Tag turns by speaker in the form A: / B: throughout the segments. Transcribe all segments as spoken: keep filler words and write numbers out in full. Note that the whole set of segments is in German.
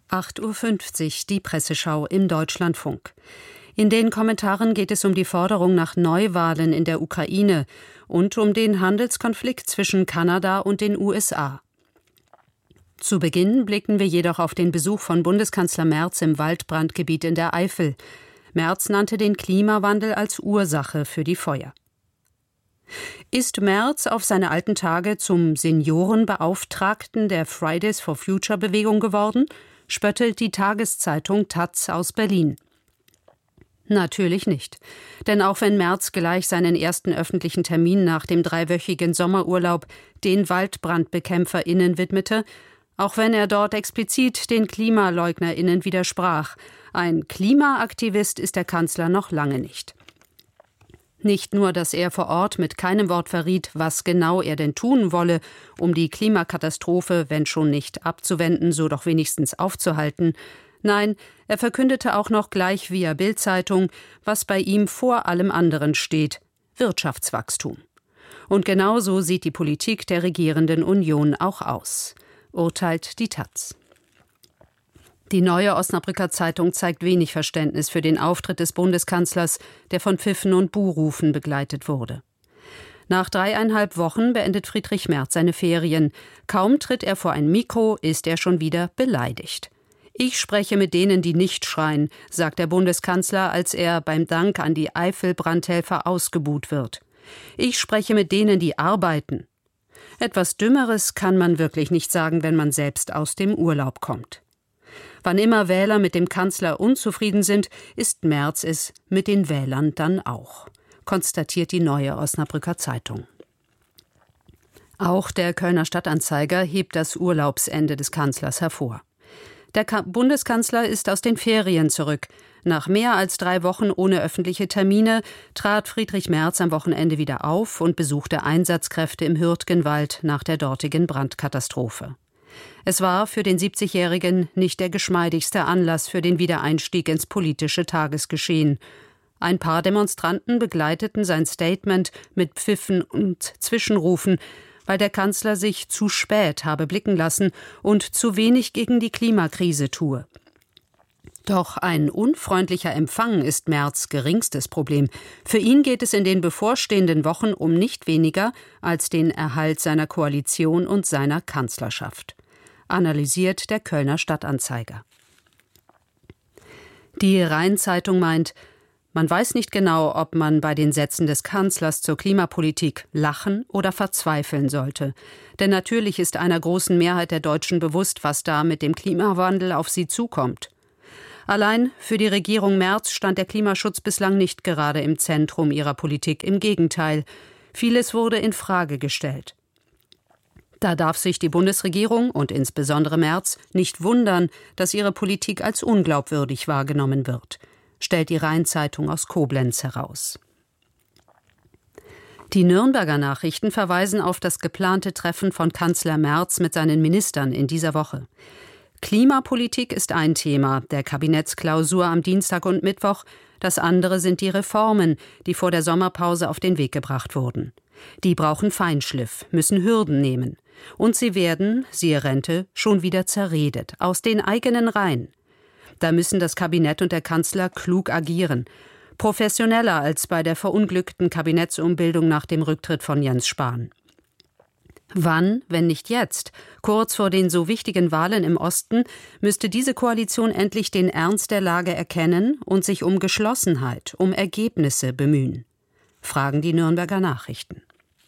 A: acht Uhr fünfzig, die Presseschau im Deutschlandfunk. In den Kommentaren geht es um die Forderung nach Neuwahlen in der Ukraine und um den Handelskonflikt zwischen Kanada und den U S A. Zu Beginn blicken wir jedoch auf den Besuch von Bundeskanzler Merz im Waldbrandgebiet in der Eifel. Merz nannte den Klimawandel als Ursache für die Feuer. Ist Merz auf seine alten Tage zum Seniorenbeauftragten der Fridays for Future Bewegung geworden, spöttelt die Tageszeitung taz aus Berlin. Natürlich nicht. Denn auch wenn Merz gleich seinen ersten öffentlichen Termin nach dem dreiwöchigen Sommerurlaub den WaldbrandbekämpferInnen widmete, auch wenn er dort explizit den KlimaleugnerInnen widersprach, ein Klimaaktivist ist der Kanzler noch lange nicht. Nicht nur, dass er vor Ort mit keinem Wort verriet, was genau er denn tun wolle, um die Klimakatastrophe, wenn schon nicht abzuwenden, so doch wenigstens aufzuhalten. Nein, er verkündete auch noch gleich via Bild-Zeitung, was bei ihm vor allem anderen steht: Wirtschaftswachstum. Und genau so sieht die Politik der regierenden Union auch aus, urteilt die taz. Die Neue Osnabrücker Zeitung zeigt wenig Verständnis für den Auftritt des Bundeskanzlers, der von Pfiffen und Buhrufen begleitet wurde. Nach dreieinhalb Wochen beendet Friedrich Merz seine Ferien. Kaum tritt er vor ein Mikro, ist er schon wieder beleidigt. Ich spreche mit denen, die nicht schreien, sagt der Bundeskanzler, als er beim Dank an die Eifel-Brandhelfer ausgebuht wird. Ich spreche mit denen, die arbeiten. Etwas Dümmeres kann man wirklich nicht sagen, wenn man selbst aus dem Urlaub kommt. Wann immer Wähler mit dem Kanzler unzufrieden sind, ist Merz es mit den Wählern dann auch, konstatiert die Neue Osnabrücker Zeitung. Auch der Kölner Stadtanzeiger hebt das Urlaubsende des Kanzlers hervor. Der Ka- Bundeskanzler ist aus den Ferien zurück. Nach mehr als drei Wochen ohne öffentliche Termine trat Friedrich Merz am Wochenende wieder auf und besuchte Einsatzkräfte im Hürtgenwald nach der dortigen Brandkatastrophe. Es war für den siebzigjährigen nicht der geschmeidigste Anlass für den Wiedereinstieg ins politische Tagesgeschehen. Ein paar Demonstranten begleiteten sein Statement mit Pfiffen und Zwischenrufen, weil der Kanzler sich zu spät habe blicken lassen und zu wenig gegen die Klimakrise tue. Doch ein unfreundlicher Empfang ist Merz' geringstes Problem. Für ihn geht es in den bevorstehenden Wochen um nicht weniger als den Erhalt seiner Koalition und seiner Kanzlerschaft, analysiert der Kölner Stadtanzeiger. Die Rhein-Zeitung meint, man weiß nicht genau, ob man bei den Sätzen des Kanzlers zur Klimapolitik lachen oder verzweifeln sollte. Denn natürlich ist einer großen Mehrheit der Deutschen bewusst, was da mit dem Klimawandel auf sie zukommt. Allein für die Regierung Merz stand der Klimaschutz bislang nicht gerade im Zentrum ihrer Politik. Im Gegenteil, vieles wurde in Frage gestellt. Da darf sich die Bundesregierung und insbesondere Merz nicht wundern, dass ihre Politik als unglaubwürdig wahrgenommen wird, stellt die Rhein-Zeitung aus Koblenz heraus. Die Nürnberger Nachrichten verweisen auf das geplante Treffen von Kanzler Merz mit seinen Ministern in dieser Woche. Klimapolitik ist ein Thema der Kabinettsklausur am Dienstag und Mittwoch. Das andere sind die Reformen, die vor der Sommerpause auf den Weg gebracht wurden. Die brauchen Feinschliff, müssen Hürden nehmen. Und sie werden, siehe Rente, schon wieder zerredet, aus den eigenen Reihen. Da müssen das Kabinett und der Kanzler klug agieren. Professioneller als bei der verunglückten Kabinettsumbildung nach dem Rücktritt von Jens Spahn. Wann, wenn nicht jetzt, kurz vor den so wichtigen Wahlen im Osten, müsste diese Koalition endlich den Ernst der Lage erkennen und sich um Geschlossenheit, um Ergebnisse bemühen? Fragen die Nürnberger Nachrichten.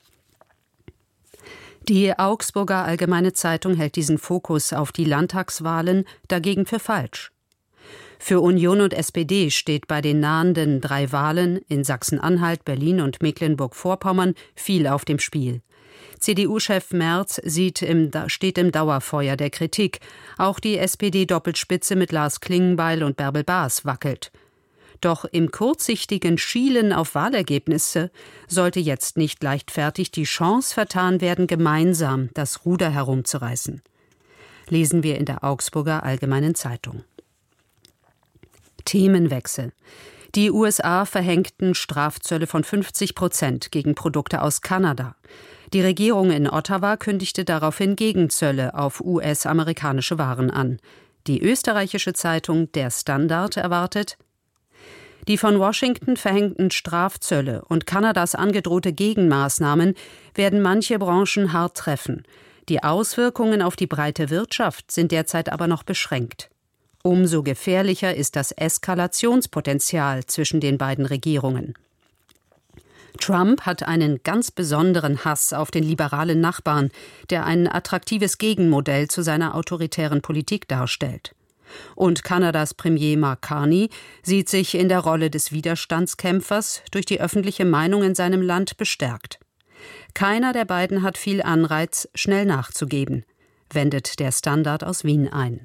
A: Die Augsburger Allgemeine Zeitung hält diesen Fokus auf die Landtagswahlen dagegen für falsch. Für Union und S P D steht bei den nahenden drei Wahlen in Sachsen-Anhalt, Berlin und Mecklenburg-Vorpommern viel auf dem Spiel. C D U-Chef Merz sieht im, steht im Dauerfeuer der Kritik. Auch die S P D-Doppelspitze mit Lars Klingbeil und Bärbel Baas wackelt. Doch im kurzsichtigen Schielen auf Wahlergebnisse sollte jetzt nicht leichtfertig die Chance vertan werden, gemeinsam das Ruder herumzureißen. Lesen wir in der Augsburger Allgemeinen Zeitung. Themenwechsel. Die U S A verhängten Strafzölle von fünfzig Prozent gegen Produkte aus Kanada. Die Regierung in Ottawa kündigte daraufhin Gegenzölle auf U S-amerikanische Waren an. Die österreichische Zeitung Der Standard erwartet: Die von Washington verhängten Strafzölle und Kanadas angedrohte Gegenmaßnahmen werden manche Branchen hart treffen. Die Auswirkungen auf die breite Wirtschaft sind derzeit aber noch beschränkt. Umso gefährlicher ist das Eskalationspotenzial zwischen den beiden Regierungen. Trump hat einen ganz besonderen Hass auf den liberalen Nachbarn, der ein attraktives Gegenmodell zu seiner autoritären Politik darstellt. Und Kanadas Premier Mark Carney sieht sich in der Rolle des Widerstandskämpfers durch die öffentliche Meinung in seinem Land bestärkt. Keiner der beiden hat viel Anreiz, schnell nachzugeben, wendet der Standard aus Wien ein.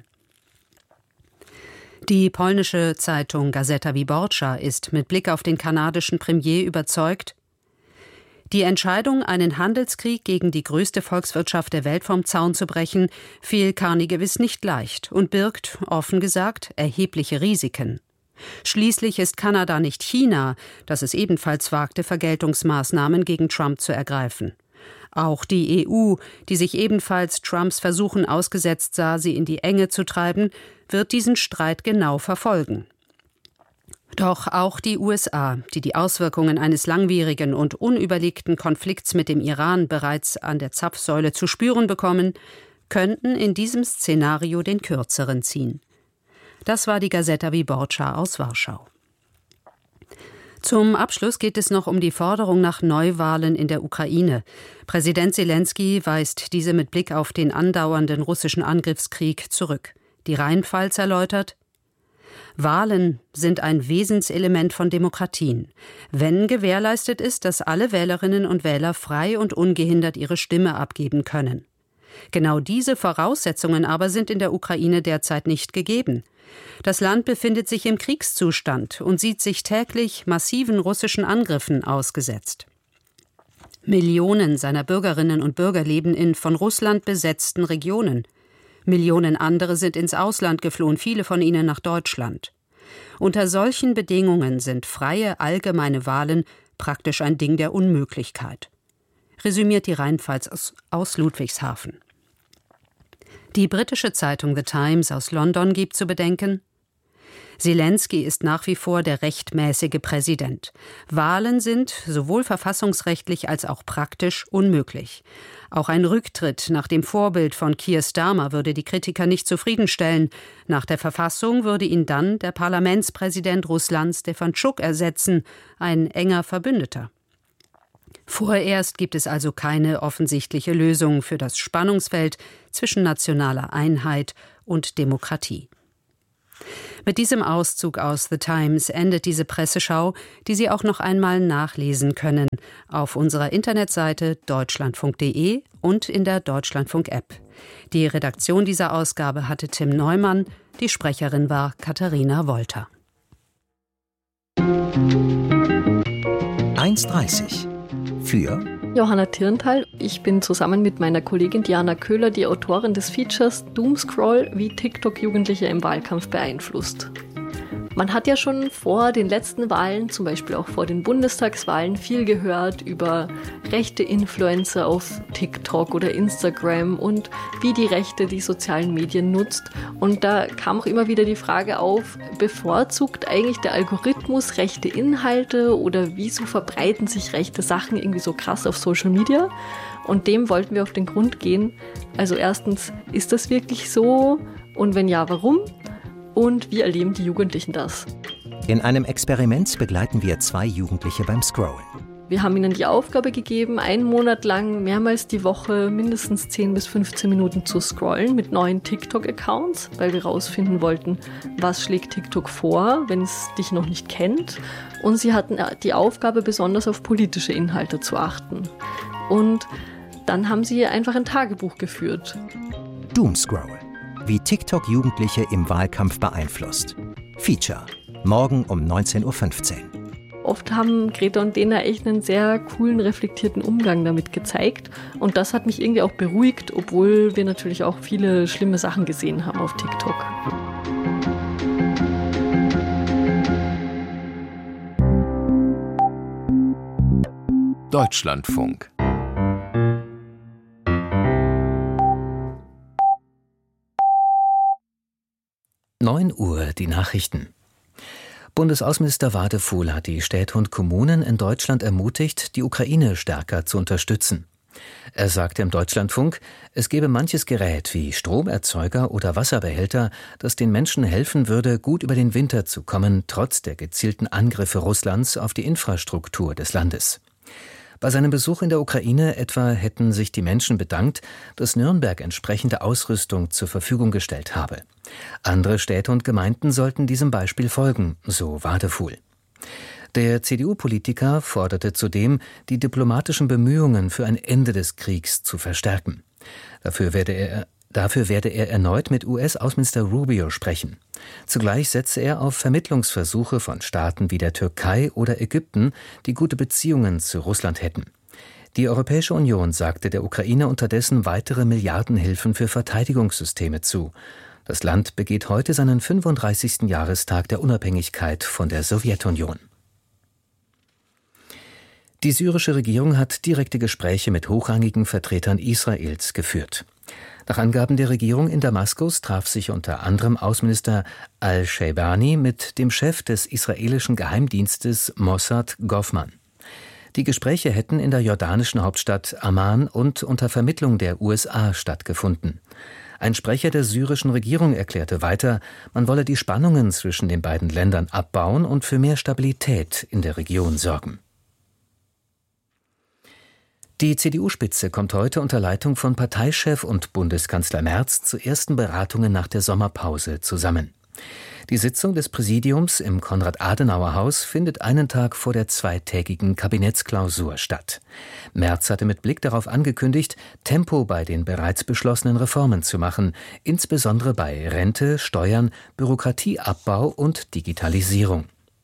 A: Die polnische Zeitung Gazeta Wyborcza ist mit Blick auf den kanadischen Premier überzeugt: Die Entscheidung, einen Handelskrieg gegen die größte Volkswirtschaft der Welt vom Zaun zu brechen, fiel Carney gewiss nicht leicht und birgt, offen gesagt, erhebliche Risiken. Schließlich ist Kanada nicht China, das es ebenfalls wagte, Vergeltungsmaßnahmen gegen Trump zu ergreifen. Auch die E U, die sich ebenfalls Trumps Versuchen ausgesetzt sah, sie in die Enge zu treiben, wird diesen Streit genau verfolgen. Doch auch die U S A, die die Auswirkungen eines langwierigen und unüberlegten Konflikts mit dem Iran bereits an der Zapfsäule zu spüren bekommen, könnten in diesem Szenario den Kürzeren ziehen. Das war die Gazeta Wyborcza aus Warschau. Zum Abschluss geht es noch um die Forderung nach Neuwahlen in der Ukraine. Präsident Selenskyj weist diese mit Blick auf den andauernden russischen Angriffskrieg zurück. Die Rheinpfalz erläutert: Wahlen sind ein Wesenselement von Demokratien, wenn gewährleistet ist, dass alle Wählerinnen und Wähler frei und ungehindert ihre Stimme abgeben können. Genau diese Voraussetzungen aber sind in der Ukraine derzeit nicht gegeben. Das Land befindet sich im Kriegszustand und sieht sich täglich massiven russischen Angriffen ausgesetzt. Millionen seiner Bürgerinnen und Bürger leben in von Russland besetzten Regionen. Millionen andere sind ins Ausland geflohen, viele von ihnen nach Deutschland. Unter solchen Bedingungen sind freie, allgemeine Wahlen praktisch ein Ding der Unmöglichkeit. Resümiert die Rheinpfalz aus, aus Ludwigshafen. Die britische Zeitung The Times aus London gibt zu bedenken: Selenskyj ist nach wie vor der rechtmäßige Präsident. Wahlen sind sowohl verfassungsrechtlich als auch praktisch unmöglich. Auch ein Rücktritt nach dem Vorbild von Keir Starmer würde die Kritiker nicht zufriedenstellen. Nach der Verfassung würde ihn dann der Parlamentspräsident Russlands Stefanschuk ersetzen, ein enger Verbündeter. Vorerst gibt es also keine offensichtliche Lösung für das Spannungsfeld zwischen nationaler Einheit und Demokratie. Mit diesem Auszug aus The Times endet diese Presseschau, die Sie auch noch einmal nachlesen können auf unserer Internetseite deutschlandfunk punkt de und in der Deutschlandfunk-App. Die Redaktion dieser Ausgabe hatte Tim Neumann, die Sprecherin war Katharina Wolter.
B: eins dreißig für
C: Johanna Tirntal. Ich bin zusammen mit meiner Kollegin Diana Köhler die Autorin des Features Doomscroll, wie TikTok Jugendliche im Wahlkampf beeinflusst. Man hat ja schon vor den letzten Wahlen, zum Beispiel auch vor den Bundestagswahlen, viel gehört über rechte Influencer auf TikTok oder Instagram und wie die Rechte die sozialen Medien nutzt. Und da kam auch immer wieder die Frage auf, bevorzugt eigentlich der Algorithmus rechte Inhalte oder wieso verbreiten sich rechte Sachen irgendwie so krass auf Social Media? Und dem wollten wir auf den Grund gehen. Also erstens, ist das wirklich so? Und wenn ja, warum? Und wie erleben die Jugendlichen das?
B: In einem Experiment begleiten wir zwei Jugendliche beim Scrollen.
C: Wir haben ihnen die Aufgabe gegeben, einen Monat lang mehrmals die Woche mindestens zehn bis fünfzehn Minuten zu scrollen mit neuen TikTok-Accounts, weil wir rausfinden wollten, was schlägt TikTok vor, wenn es dich noch nicht kennt. Und sie hatten die Aufgabe, besonders auf politische Inhalte zu achten. Und dann haben sie einfach ein Tagebuch geführt.
B: Doomscroll. Wie TikTok Jugendliche im Wahlkampf beeinflusst. Feature. Morgen um neunzehn Uhr fünfzehn.
C: Oft haben Greta und Dena echt einen sehr coolen, reflektierten Umgang damit gezeigt. Und das hat mich irgendwie auch beruhigt, obwohl wir natürlich auch viele schlimme Sachen gesehen haben auf TikTok.
D: Deutschlandfunk.
B: neun Uhr, die Nachrichten. Bundesaußenminister Wadefuhl hat die Städte und Kommunen in Deutschland ermutigt, die Ukraine stärker zu unterstützen. Er sagte im Deutschlandfunk, es gebe manches Gerät wie Stromerzeuger oder Wasserbehälter, das den Menschen helfen würde, gut über den Winter zu kommen, trotz der gezielten Angriffe Russlands auf die Infrastruktur des Landes. Bei seinem Besuch in der Ukraine etwa hätten sich die Menschen bedankt, dass Nürnberg entsprechende Ausrüstung zur Verfügung gestellt habe. Andere Städte und Gemeinden sollten diesem Beispiel folgen, so Wadefuhl. Der C D U-Politiker forderte zudem, die diplomatischen Bemühungen für ein Ende des Kriegs zu verstärken. Dafür werde er, dafür werde er erneut mit U S-Außenminister Rubio sprechen. Zugleich setze er auf Vermittlungsversuche von Staaten wie der Türkei oder Ägypten, die gute Beziehungen zu Russland hätten. Die Europäische Union sagte der Ukraine unterdessen weitere Milliardenhilfen für Verteidigungssysteme zu. Das Land begeht heute seinen fünfunddreißigsten Jahrestag der Unabhängigkeit von der Sowjetunion. Die syrische Regierung hat direkte Gespräche mit hochrangigen Vertretern Israels geführt. Nach Angaben der Regierung in Damaskus traf sich unter anderem Außenminister al-Shaybani mit dem Chef des israelischen Geheimdienstes Mossad Goffman. Die Gespräche hätten in der jordanischen Hauptstadt Amman und unter Vermittlung der U S A stattgefunden. Ein Sprecher der syrischen Regierung erklärte weiter, man wolle die Spannungen zwischen den beiden Ländern abbauen und für mehr Stabilität in der Region sorgen. Die C D U-Spitze kommt heute unter Leitung von Parteichef und Bundeskanzler Merz zu ersten Beratungen nach der Sommerpause zusammen. Die Sitzung des Präsidiums im Konrad-Adenauer-Haus findet einen Tag vor der zweitägigen Kabinettsklausur statt. Merz hatte mit Blick darauf angekündigt, Tempo bei den bereits beschlossenen Reformen zu machen, insbesondere bei Rente, Steuern, Bürokratieabbau und Digitalisierung.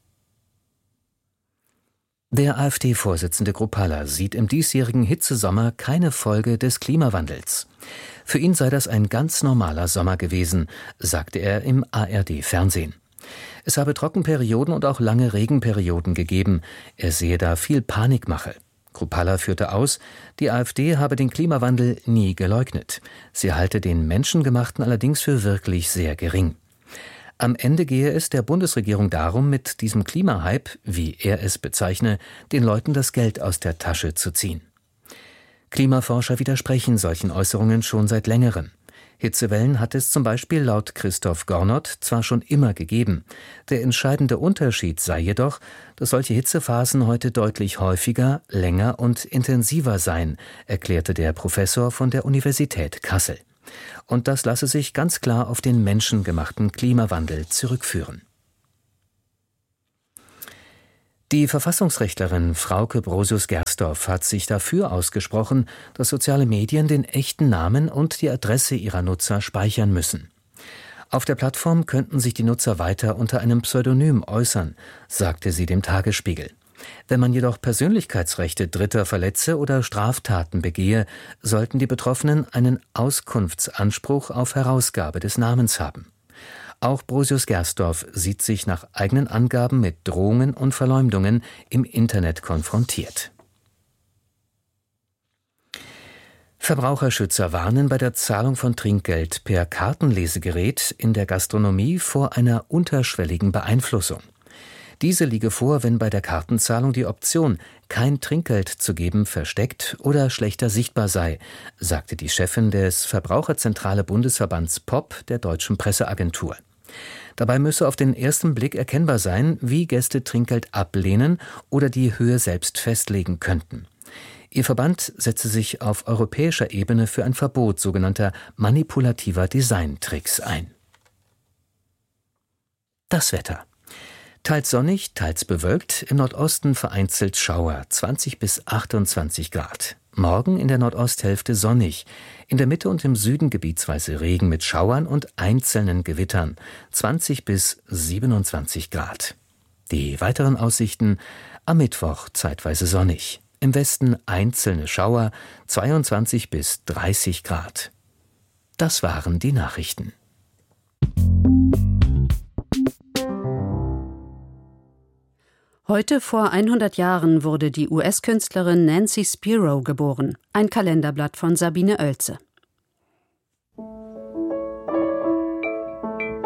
B: Der AfD-Vorsitzende Kruppalla sieht im diesjährigen Hitzesommer keine Folge des Klimawandels. Für ihn sei das ein ganz normaler Sommer gewesen, sagte er im A R D-Fernsehen. Es habe Trockenperioden und auch lange Regenperioden gegeben. Er sehe da viel Panikmache. Kruppalla führte aus, die AfD habe den Klimawandel nie geleugnet. Sie halte den menschengemachten allerdings für wirklich sehr gering. Am Ende gehe es der Bundesregierung darum, mit diesem Klimahype, wie er es bezeichne, den Leuten das Geld aus der Tasche zu ziehen. Klimaforscher widersprechen solchen Äußerungen schon seit längerem. Hitzewellen hat es zum Beispiel laut Christoph Gornott zwar schon immer gegeben. Der entscheidende Unterschied sei jedoch, dass solche Hitzephasen heute deutlich häufiger, länger und intensiver seien, erklärte der Professor von der Universität Kassel. Und das lasse sich ganz klar auf den menschengemachten Klimawandel zurückführen. Die Verfassungsrechtlerin Frauke Brosius-Gersdorf hat sich dafür ausgesprochen, dass soziale Medien den echten Namen und die Adresse ihrer Nutzer speichern müssen. Auf der Plattform könnten sich die Nutzer weiter unter einem Pseudonym äußern, sagte sie dem Tagesspiegel. Wenn man jedoch Persönlichkeitsrechte Dritter verletze oder Straftaten begehe, sollten die Betroffenen einen Auskunftsanspruch auf Herausgabe des Namens haben. Auch Brosius-Gersdorf sieht sich nach eigenen Angaben mit Drohungen und Verleumdungen im Internet konfrontiert. Verbraucherschützer warnen bei der Zahlung von Trinkgeld per Kartenlesegerät in der Gastronomie vor einer unterschwelligen Beeinflussung. Diese liege vor, wenn bei der Kartenzahlung die Option, kein Trinkgeld zu geben, versteckt oder schlechter sichtbar sei, sagte die Chefin des Verbraucherzentrale Bundesverbands P O P der Deutschen Presseagentur. Dabei müsse auf den ersten Blick erkennbar sein, wie Gäste Trinkgeld ablehnen oder die Höhe selbst festlegen könnten. Ihr Verband setze sich auf europäischer Ebene für ein Verbot sogenannter manipulativer Designtricks ein. Das Wetter. Teils sonnig, teils bewölkt, im Nordosten vereinzelt Schauer, zwanzig bis achtundzwanzig Grad. Morgen in der Nordosthälfte sonnig, in der Mitte und im Süden gebietsweise Regen mit Schauern und einzelnen Gewittern, zwanzig bis siebenundzwanzig Grad. Die weiteren Aussichten: am Mittwoch zeitweise sonnig, im Westen einzelne Schauer, zweiundzwanzig bis dreißig Grad. Das waren die Nachrichten.
A: Heute vor hundert Jahren wurde die U S-Künstlerin Nancy Spero geboren. Ein Kalenderblatt von Sabine Oelze.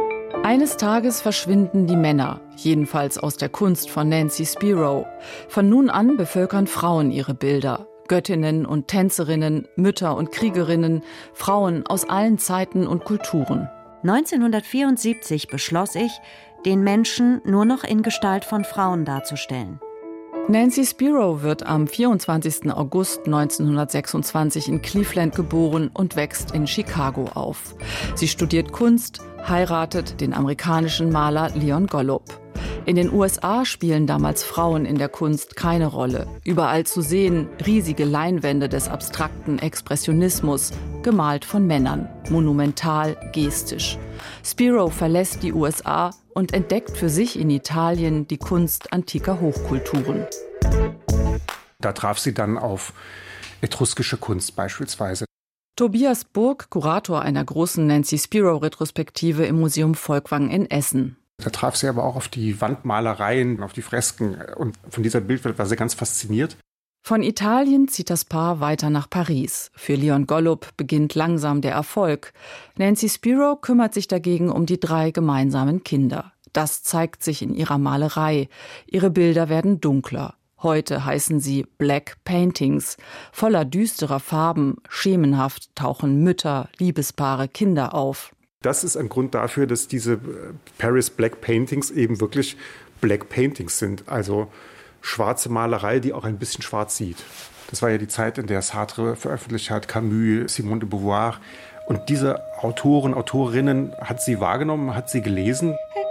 D: Eines Tages verschwinden die Männer, jedenfalls aus der Kunst von Nancy Spero. Von nun an bevölkern Frauen ihre Bilder. Göttinnen und Tänzerinnen, Mütter und Kriegerinnen, Frauen aus allen Zeiten und Kulturen.
E: neunzehnhundertvierundsiebzig beschloss ich, den Menschen nur noch in Gestalt von Frauen darzustellen.
D: Nancy Spero wird am vierundzwanzigsten August neunzehnhundertsechsundzwanzig in Cleveland geboren und wächst in Chicago auf. Sie studiert Kunst, heiratet den amerikanischen Maler Leon Golub. In den U S A spielen damals Frauen in der Kunst keine Rolle. Überall zu sehen riesige Leinwände des abstrakten Expressionismus, gemalt von Männern, monumental, gestisch. Spero verlässt die U S A und entdeckt für sich in Italien die Kunst antiker Hochkulturen.
F: Da traf sie dann auf etruskische Kunst beispielsweise.
D: Tobias Burg, Kurator einer großen Nancy Spero-Retrospektive im Museum Volkwang in Essen.
F: Da traf sie aber auch auf die Wandmalereien, auf die Fresken. Und von dieser Bildwelt war sie ganz fasziniert.
D: Von Italien zieht das Paar weiter nach Paris. Für Leon Golub beginnt langsam der Erfolg. Nancy Spero kümmert sich dagegen um die drei gemeinsamen Kinder. Das zeigt sich in ihrer Malerei. Ihre Bilder werden dunkler. Heute heißen sie Black Paintings. Voller düsterer Farben, schemenhaft tauchen Mütter, Liebespaare, Kinder auf.
F: Das ist ein Grund dafür, dass diese Paris Black Paintings eben wirklich Black Paintings sind. Also schwarze Malerei, die auch ein bisschen schwarz sieht. Das war ja die Zeit, in der Sartre veröffentlicht hat, Camus, Simone de Beauvoir. Und diese Autoren, Autorinnen hat sie wahrgenommen, hat sie gelesen.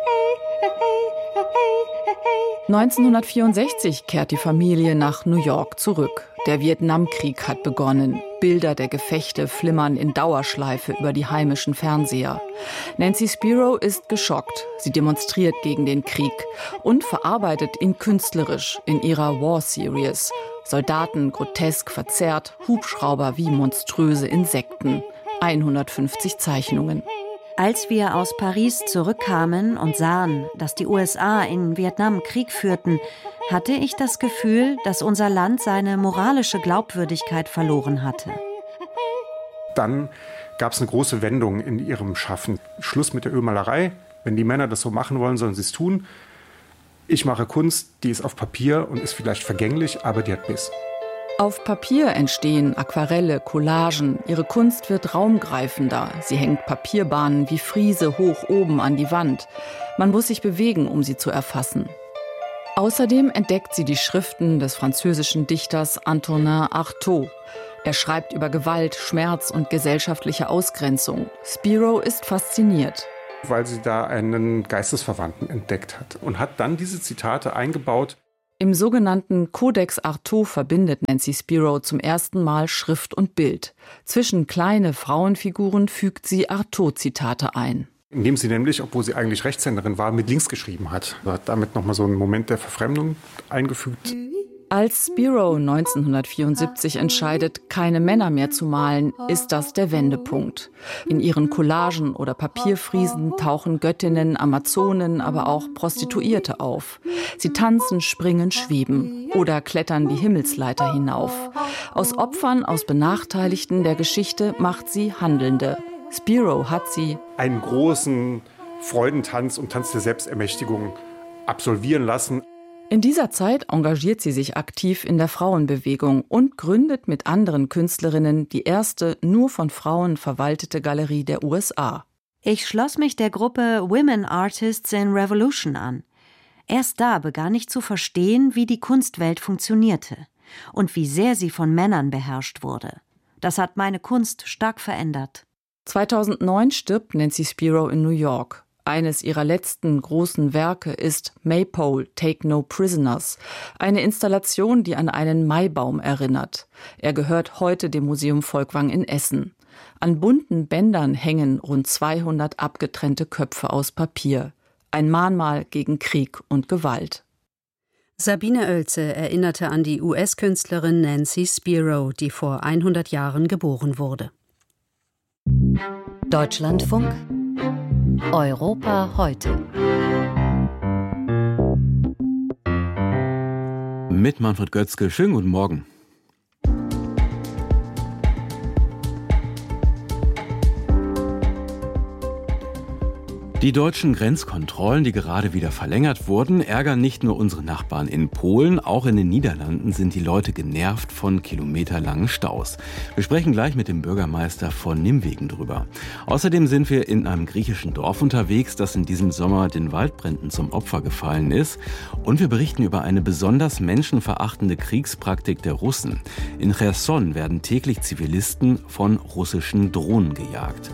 D: neunzehnhundertvierundsechzig kehrt die Familie nach New York zurück. Der Vietnamkrieg hat begonnen. Bilder der Gefechte flimmern in Dauerschleife über die heimischen Fernseher. Nancy Spero ist geschockt. Sie demonstriert gegen den Krieg und verarbeitet ihn künstlerisch in ihrer War Series. Soldaten grotesk verzerrt, Hubschrauber wie monströse Insekten. hundertfünfzig Zeichnungen.
E: Als wir aus Paris zurückkamen und sahen, dass die U S A in Vietnam Krieg führten, hatte ich das Gefühl, dass unser Land seine moralische Glaubwürdigkeit verloren hatte.
F: Dann gab es eine große Wendung in ihrem Schaffen. Schluss mit der Ölmalerei. Wenn die Männer das so machen wollen, sollen sie es tun. Ich mache Kunst, die ist auf Papier und ist vielleicht vergänglich, aber die hat Biss.
D: Auf Papier entstehen Aquarelle, Collagen. Ihre Kunst wird raumgreifender. Sie hängt Papierbahnen wie Friese hoch oben an die Wand. Man muss sich bewegen, um sie zu erfassen. Außerdem entdeckt sie die Schriften des französischen Dichters Antonin Artaud. Er schreibt über Gewalt, Schmerz und gesellschaftliche Ausgrenzung. Spero ist fasziniert.
F: Weil sie da einen Geistesverwandten entdeckt hat und hat dann diese Zitate eingebaut.
D: Im sogenannten Codex Artaud verbindet Nancy Spero zum ersten Mal Schrift und Bild. Zwischen kleine Frauenfiguren fügt sie Artaud-Zitate ein.
F: Indem sie nämlich, obwohl sie eigentlich Rechtshänderin war, mit links geschrieben hat. Sie hat damit nochmal so einen Moment der Verfremdung eingefügt.
D: Als Spero neunzehnhundertvierundsiebzig entscheidet, keine Männer mehr zu malen, ist das der Wendepunkt. In ihren Collagen oder Papierfriesen tauchen Göttinnen, Amazonen, aber auch Prostituierte auf. Sie tanzen, springen, schweben oder klettern die Himmelsleiter hinauf. Aus Opfern, aus Benachteiligten der Geschichte macht sie Handelnde. Spero hat sie
F: einen großen Freudentanz und Tanz der Selbstermächtigung absolvieren lassen.
D: In dieser Zeit engagiert sie sich aktiv in der Frauenbewegung und gründet mit anderen Künstlerinnen die erste nur von Frauen verwaltete Galerie der U S A.
E: Ich schloss mich der Gruppe Women Artists in Revolution an. Erst da begann ich zu verstehen, wie die Kunstwelt funktionierte und wie sehr sie von Männern beherrscht wurde. Das hat meine Kunst stark verändert.
D: zweitausendneun stirbt Nancy Spero in New York. Eines ihrer letzten großen Werke ist Maypole, Take No Prisoners, eine Installation, die an einen Maibaum erinnert. Er gehört heute dem Museum Volkwang in Essen. An bunten Bändern hängen rund zweihundert abgetrennte Köpfe aus Papier. Ein Mahnmal gegen Krieg und Gewalt.
A: Sabine Oelze erinnerte an die U S-Künstlerin Nancy Spero, die vor hundert Jahren geboren wurde.
E: Deutschlandfunk Europa heute.
G: Mit Manfred Götzke. Schönen guten Morgen. Die deutschen Grenzkontrollen, die gerade wieder verlängert wurden, ärgern nicht nur unsere Nachbarn in Polen, auch in den Niederlanden sind die Leute genervt von kilometerlangen Staus. Wir sprechen gleich mit dem Bürgermeister von Nimwegen drüber. Außerdem sind wir in einem griechischen Dorf unterwegs, das in diesem Sommer den Waldbränden zum Opfer gefallen ist. Und wir berichten über eine besonders menschenverachtende Kriegspraktik der Russen. In Cherson werden täglich Zivilisten von russischen Drohnen gejagt.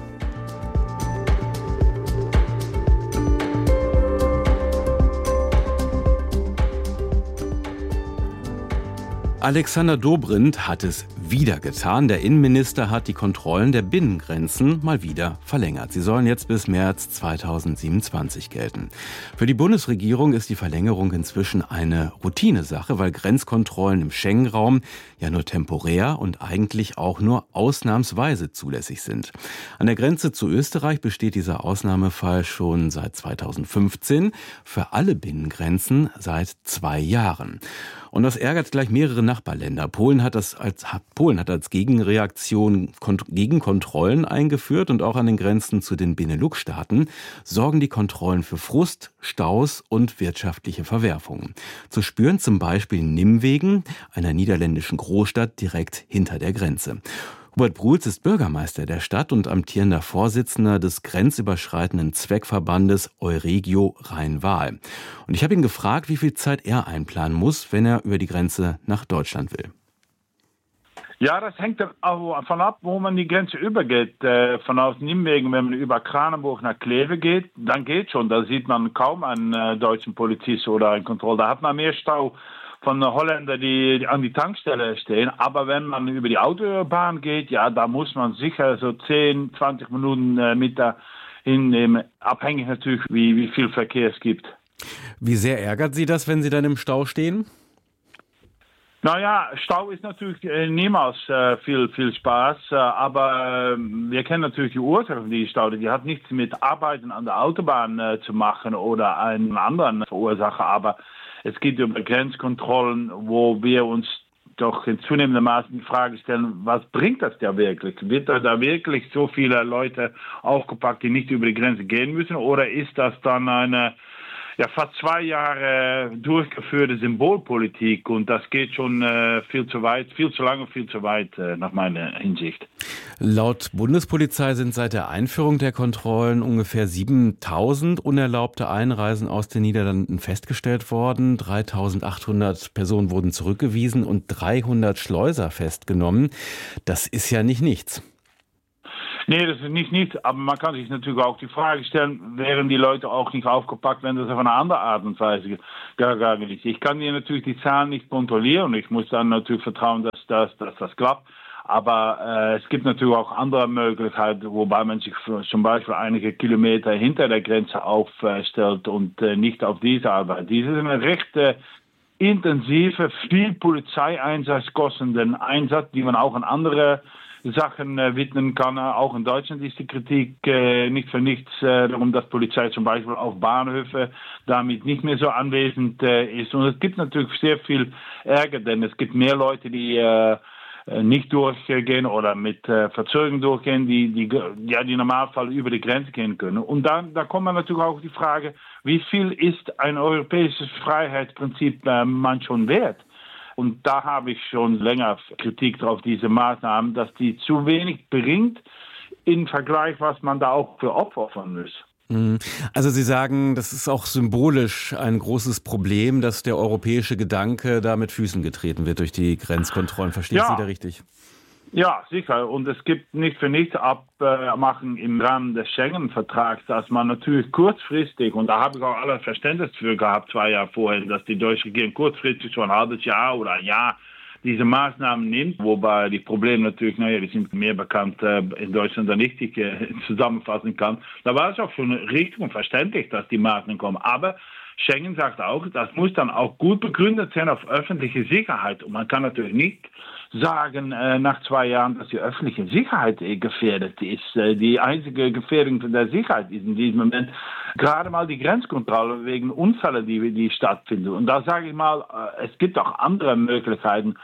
G: Alexander Dobrindt hat es wieder getan. Der Innenminister hat die Kontrollen der Binnengrenzen mal wieder verlängert. Sie sollen jetzt bis März zweitausendsiebenundzwanzig gelten. Für die Bundesregierung ist die Verlängerung inzwischen eine Routinesache, weil Grenzkontrollen im Schengen-Raum ja nur temporär und eigentlich auch nur ausnahmsweise zulässig sind. An der Grenze zu Österreich besteht dieser Ausnahmefall schon seit zweitausendfünfzehn, für alle Binnengrenzen seit zwei Jahren. Und das ärgert gleich mehrere Nachbarländer. Polen hat das als, Polen hat als Gegenreaktion Kont- Gegenkontrollen eingeführt und auch an den Grenzen zu den Benelux-Staaten sorgen die Kontrollen für Frust, Staus und wirtschaftliche Verwerfungen. Zu spüren zum Beispiel in Nimwegen, einer niederländischen Großstadt direkt hinter der Grenze. Hubert Bruls ist Bürgermeister der Stadt und amtierender Vorsitzender des grenzüberschreitenden Zweckverbandes Euregio Rhein-Waal. Und ich habe ihn gefragt, wie viel Zeit er einplanen muss, wenn er über die Grenze nach Deutschland will.
H: Ja, das hängt davon ab, wo man die Grenze übergeht. Äh, von aus Nimwegen, wenn man über Kranenburg nach Kleve geht, dann geht schon. Da sieht man kaum einen äh, deutschen Polizist oder einen Kontrolle. Da hat man mehr Stau von Holländern, die an die Tankstelle stehen. Aber wenn man über die Autobahn geht, ja, da muss man sicher so zehn, zwanzig Minuten äh, mit da hinnehmen. Abhängig natürlich, wie, wie viel Verkehr es gibt.
G: Wie sehr ärgert Sie das, wenn Sie dann im Stau stehen?
H: Naja, Stau ist natürlich äh, niemals äh, viel, viel Spaß, äh, aber äh, wir kennen natürlich die Ursache von diesem Stau. Die hat nichts mit Arbeiten an der Autobahn äh, zu machen oder einen anderen Verursacher, aber es geht über Grenzkontrollen, wo wir uns doch in zunehmendem Maße die Frage stellen, was bringt das da wirklich? Wird da wirklich so viele Leute aufgepackt, die nicht über die Grenze gehen müssen? Oder ist das dann eine ja, fast zwei Jahre durchgeführte Symbolpolitik? Und das geht schon äh, viel zu weit, viel zu lange, viel zu weit äh, nach meiner Hinsicht.
G: Laut Bundespolizei sind seit der Einführung der Kontrollen ungefähr siebentausend unerlaubte Einreisen aus den Niederlanden festgestellt worden. dreitausendachthundert Personen wurden zurückgewiesen und dreihundert Schleuser festgenommen. Das ist ja nicht nichts.
H: Nee, das ist nicht nichts, aber man kann sich natürlich auch die Frage stellen, wären die Leute auch nicht aufgepackt, wenn das auf eine andere Art und Weise gegangen ist. Ich kann hier natürlich die Zahlen nicht kontrollieren, ich muss dann natürlich vertrauen, dass das, dass das klappt. Aber äh, es gibt natürlich auch andere Möglichkeiten, wobei man sich zum Beispiel einige Kilometer hinter der Grenze aufstellt und äh, nicht auf diese Arbeit. Dies ist eine recht äh, intensive, viel Polizeieinsatz kostenden Einsatz, die man auch an andere Sachen äh, widmen kann. Auch in Deutschland ist die Kritik äh, nicht für nichts äh, darum, dass Polizei zum Beispiel auf Bahnhöfe damit nicht mehr so anwesend äh, ist. Und es gibt natürlich sehr viel Ärger, denn es gibt mehr Leute, die äh, nicht durchgehen oder mit äh, Verzögerung durchgehen, die, die, ja, die im Normalfall über die Grenze gehen können. Und dann, da kommt man natürlich auch die Frage, wie viel ist ein europäisches Freiheitsprinzip äh, man schon wert? Und da habe ich schon länger Kritik drauf, diese Maßnahmen, dass die zu wenig bringt im Vergleich, was man da auch für Opfer opfern muss.
G: Also Sie sagen, das ist auch symbolisch ein großes Problem, dass der europäische Gedanke da mit Füßen getreten wird durch die Grenzkontrollen. Verstehe ich ja. Sie da richtig?
H: Ja, sicher. Und es gibt nicht für nichts abmachen im Rahmen des Schengen-Vertrags, dass man natürlich kurzfristig, und da habe ich auch alle Verständnis für gehabt, zwei Jahre vorher, dass die deutsche Regierung kurzfristig so ein halbes Jahr oder ein Jahr diese Maßnahmen nimmt, wobei die Probleme natürlich, naja, die sind mehr bekannt äh, in Deutschland, da nicht ich äh, zusammenfassen kann. Da war es auch schon richtig und verständlich, dass die Maßnahmen kommen. Aber Schengen sagt auch, das muss dann auch gut begründet sein auf öffentliche Sicherheit. Und man kann natürlich nicht sagen äh, nach zwei Jahren, dass die öffentliche Sicherheit äh, gefährdet ist. Äh, die einzige Gefährdung der Sicherheit ist in diesem Moment gerade mal die Grenzkontrolle wegen Unfällen, die, die stattfinden. Und da sage ich mal, äh, es gibt auch andere Möglichkeiten,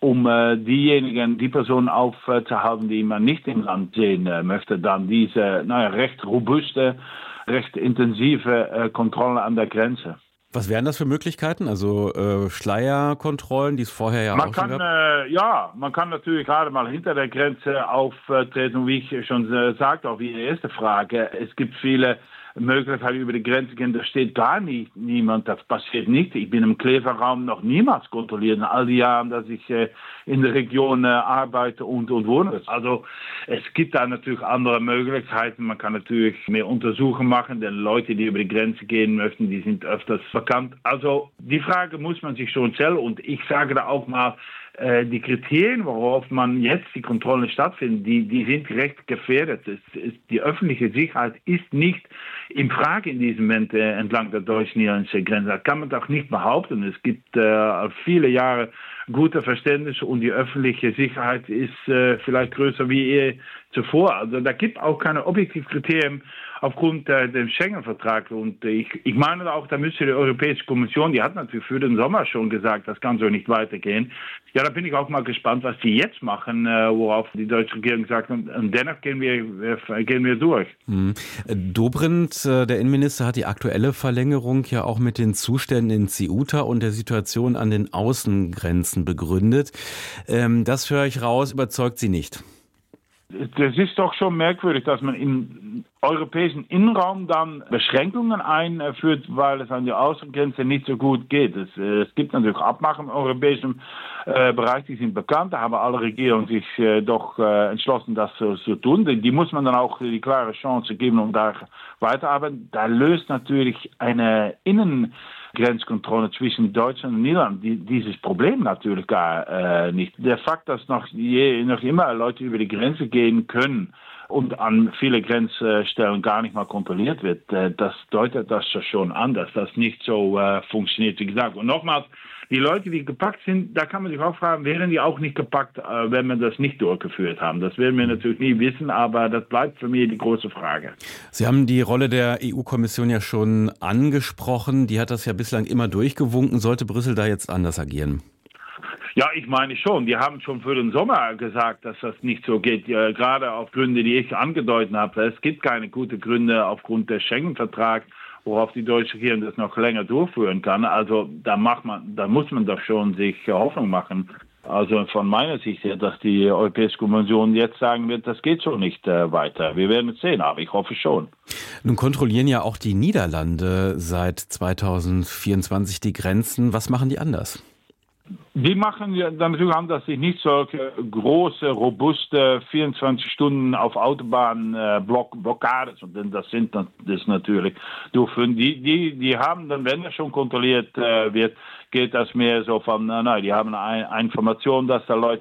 H: um äh, diejenigen, die Personen aufzuhalten, die man nicht im Land sehen äh, möchte, dann diese naja, recht robuste, recht intensive äh, Kontrollen an der Grenze.
G: Was wären das für Möglichkeiten? Also äh, Schleierkontrollen, die es vorher ja
H: man
G: auch
H: kann,
G: schon gab?
H: Äh, ja, man kann natürlich gerade mal hinter der Grenze auftreten. Und wie ich schon äh, sagte, auch wie die erste Frage, es gibt viele Möglichkeiten über die Grenze gehen, da steht gar nicht niemand, das passiert nicht. Ich bin im Kleve-Raum noch niemals kontrolliert, in all die Jahren, dass ich äh, in der Region äh, arbeite und, und wohne. Also es gibt da natürlich andere Möglichkeiten. Man kann natürlich mehr Untersuchungen machen, denn Leute, die über die Grenze gehen möchten, die sind öfters bekannt. Also die Frage muss man sich schon stellen und ich sage da auch mal, die Kriterien, worauf man jetzt die Kontrollen stattfinden, die, die sind recht gefährdet. Es ist, die öffentliche Sicherheit ist nicht in Frage in diesem Moment äh, entlang der deutsch-niederländischen Grenze. Das kann man doch nicht behaupten. Es gibt äh, viele Jahre gute Verständnis und die öffentliche Sicherheit ist äh, vielleicht größer wie je zuvor. Also da gibt auch keine objektiven Kriterien aufgrund äh, des Schengen-Vertrags. Und äh, ich, ich meine auch, da müsste die Europäische Kommission, die hat natürlich für den Sommer schon gesagt, das kann so nicht weitergehen. Ja, da bin ich auch mal gespannt, was die jetzt machen, äh, worauf die deutsche Regierung sagt. Und, und dennoch gehen wir, äh, gehen wir durch.
G: Mhm. Dobrindt, äh, der Innenminister, hat die aktuelle Verlängerung ja auch mit den Zuständen in Ceuta und der Situation an den Außengrenzen begründet. Ähm, das höre ich raus, überzeugt Sie nicht.
H: Das ist doch schon merkwürdig, dass man im europäischen Innenraum dann Beschränkungen einführt, weil es an die Außengrenze nicht so gut geht. Es, es gibt natürlich Abmachungen im europäischen äh, Bereich, die sind bekannt. Da haben alle Regierungen sich äh, doch äh, entschlossen, das so zu tun. Die muss man dann auch die klare Chance geben, um da weiterzuarbeiten. Da löst natürlich eine Innen Grenzkontrolle zwischen Deutschland und Niederland, die, dieses Problem natürlich gar äh, nicht. Der Fakt, dass noch, je, noch immer Leute über die Grenze gehen können und an viele Grenzstellen gar nicht mal kontrolliert wird, äh, das deutet das schon an, dass das nicht so äh, funktioniert, wie gesagt. Und nochmals, die Leute, die gepackt sind, da kann man sich auch fragen, wären die auch nicht gepackt, äh, wenn wir das nicht durchgeführt haben? Das werden wir natürlich nie wissen, aber das bleibt für mich die große Frage.
G: Sie haben die Rolle der E U-Kommission ja schon angesprochen. Die hat das ja bislang immer durchgewunken. Sollte Brüssel da jetzt anders agieren?
H: Ja, ich meine schon. Die haben schon für den Sommer gesagt, dass das nicht so geht. Ja, gerade auf Gründe, die ich angedeutet habe. Es gibt keine guten Gründe aufgrund des Schengen-Vertrags, worauf die deutsche Regierung das noch länger durchführen kann. Also da macht man, da muss man doch schon sich Hoffnung machen. Also von meiner Sicht her, dass die Europäische Kommission jetzt sagen wird, das geht so nicht äh, weiter. Wir werden es sehen, aber ich hoffe schon.
G: Nun kontrollieren ja auch die Niederlande seit zweitausendvierundzwanzig die Grenzen. Was machen die anders?
H: Die machen ja dann natürlich an, dass sie nicht solche große, robuste vierundzwanzig Stunden auf Autobahn äh, Block, Blockades, und denn das sind das natürlich durchführen. Die, die, die haben dann, wenn das schon kontrolliert äh, wird, geht das mehr so von, nein, die haben eine Information, dass da Leute